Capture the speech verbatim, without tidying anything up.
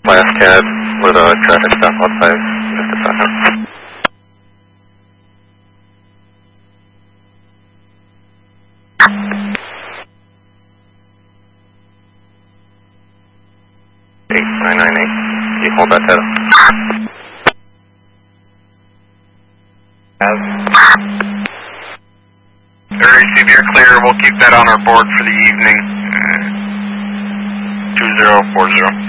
Last C A D with a traffic stop outside. Just a second. eight nine nine eight. You hold that title. As. Receive, you're clear. We'll keep that on our board for the evening. two zero four zero.